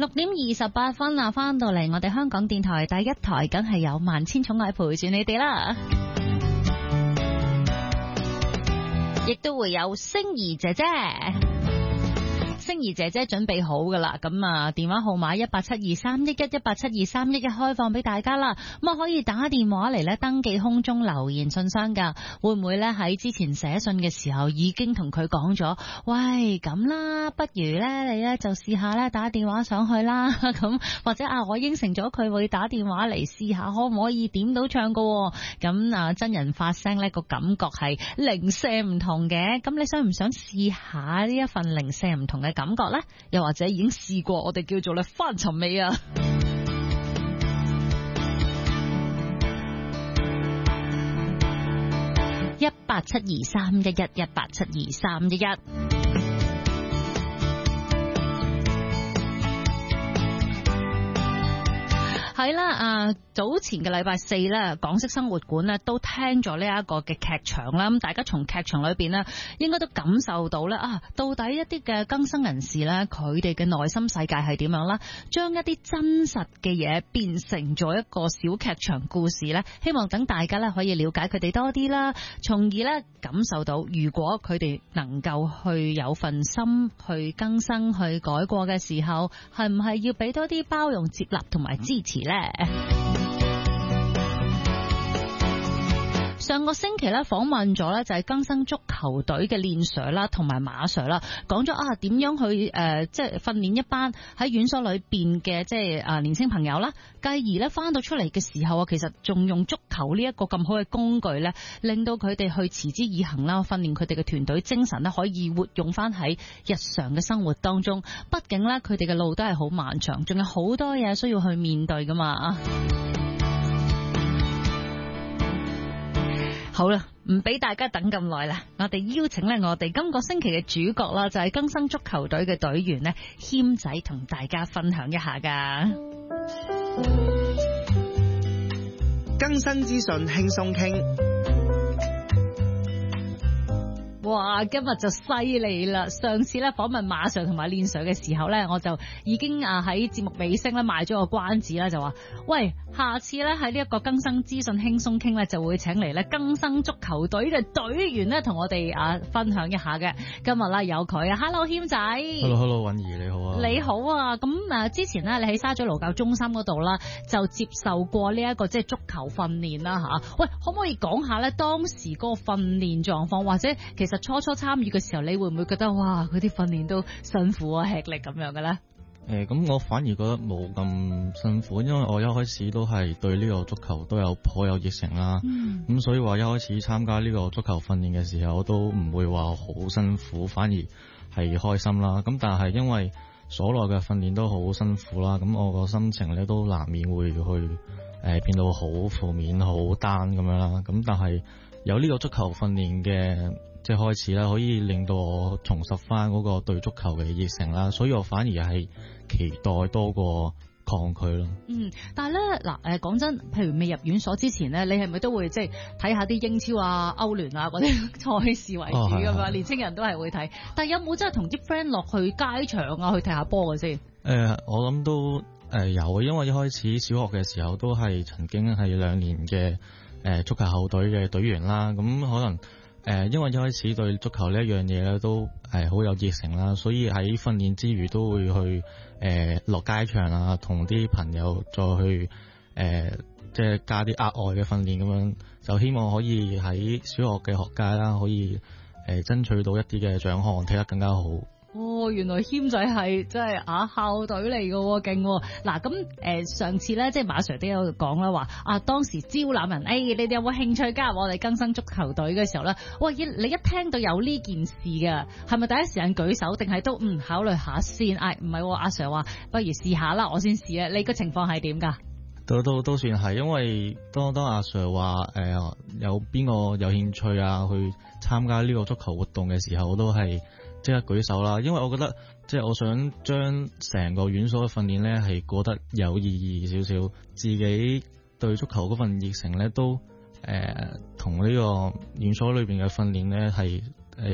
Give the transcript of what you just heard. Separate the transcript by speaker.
Speaker 1: 6:28啊，翻到嚟我哋香港電台第一台，梗係有萬千寵愛陪住你哋啦，亦都會有星兒姐姐。星兒姐姐準備好噶啦，咁啊電話號碼1872311開放俾大家啦，咁啊可以打電話嚟咧登記空中留言信箱噶，會唔會咧喺之前寫信嘅時候已經同佢講咗，喂咁啦，不如咧你咧就試下咧打電話上去啦，咁或者我應承咗佢會打電話嚟試下可唔可以點到唱噶，咁啊真人發聲咧個感覺係零舍唔同嘅，咁你想唔想試下呢一份零舍唔同嘅感覺呢？又或者已經試過我哋叫做咧翻尋味啊！1872311係啦，早前嘅禮拜四咧，港式生活館咧都聽咗呢一個嘅劇場啦。咁大家從劇場裏邊咧，應該都感受到咧到底一啲嘅更生人士咧，佢哋嘅內心世界係點樣啦？將一啲真實嘅嘢變成咗一個小劇場故事咧，希望等大家咧可以了解佢哋多啲啦，從而咧感受到，如果佢哋能夠去有份心去更生、去改過嘅時候，係唔係要俾多啲包容、接納同埋支持呢？上個星期咧訪問咗咧就係更生足球隊嘅練 Sir 啦，同埋馬 Sir 啦，講咗點樣去即係訓練一班喺院所裏邊嘅即係年輕朋友啦，繼而咧翻到出嚟嘅時候其實仲用足球呢一個咁好嘅工具咧，令到佢哋去持之以恆啦，訓練佢哋嘅團隊精神咧可以活用翻喺日常嘅生活當中。畢竟咧佢哋嘅路都係好漫長，仲有好多嘢需要去面對噶嘛。好啦，唔俾大家等咁耐啦，我哋邀請咧我哋今個星期嘅主角啦，就係更生足球隊嘅隊員咧謙仔，同大家分享一下噶。
Speaker 2: 更生資訊輕鬆傾。
Speaker 1: 哇！今日就犀利啦！上次咧訪問馬 Sir 同埋練 Sir 嘅時候咧，我就已經喺節目尾聲咧賣咗個關子啦，就話喂，下次咧喺呢一個更生資訊輕鬆傾咧，就會請嚟咧更生足球隊嘅隊員咧，同我哋分享一下嘅。今日咧有佢啊 ，Hello 謙仔
Speaker 3: ，Hello 允兒你好啊，
Speaker 1: 你好啊！咁之前咧你喺沙咀勞教中心嗰度啦，就接受過呢一個即係足球訓練啦吓。喂，可唔可以講下咧當時嗰個訓練狀況，或者其實初參與嘅時候，你會唔會覺得哇，嗰啲訓練都辛苦啊、吃力咁樣嘅咧？
Speaker 3: 咁我反而覺得冇咁辛苦，因為我一開始都係對呢個足球都有頗有熱誠啦。咁所以話一開始參加呢個足球訓練嘅時候，我都唔會話好辛苦，反而係開心啦。咁但係因為所內嘅訓練都好辛苦啦，咁我個心情咧都難免會去變到好負面、好單咁樣啦。咁但係有呢個足球訓練嘅即係開始啦，可以令到我重拾翻嗰個對足球嘅熱誠啦，所以我反而係期待多過抗拒咯。
Speaker 1: 但係咧嗱，講真，譬如未入院所之前咧，你係咪都會即係睇下啲英超啊、歐聯啊嗰啲賽事為主咁嘛？年青人都係會睇，但係有冇真係同啲 friend 落去街場啊去睇下波嘅先？
Speaker 3: 我諗都有，因為一開始小學嘅時候都係曾經係2年嘅足球校隊嘅隊員啦，咁可能。因為一開始對足球呢一樣嘢咧都係好有熱誠啦，所以喺訓練之餘都會去落街場啊，同啲朋友再去即係加啲額外嘅訓練咁樣，就希望可以喺小學嘅學界啦，可以爭取到一啲嘅獎項，踢得更加好。
Speaker 1: 原來謙仔係真係校隊嚟嘅，勁嗱。咁上次咧，即係馬 Sir 都有講啦，話當時招攬人，你哋有冇興趣加入我哋更生足球隊嘅時候咧？喂，你一聽到有呢件事嘅，係咪第一時間舉手，定係都考慮下先？唔係，阿 Sir 話不如試下啦，我先試啊。你個情況係點噶？
Speaker 3: 都算係，因為當阿 Sir 話有邊個有興趣啊去參加呢個足球活動嘅時候，我都係即刻舉手啦，因為我覺得即係我想將成個院所嘅訓練咧係過得有意義少少，自己對足球嗰份熱誠咧都同呢個院所裏邊嘅訓練咧係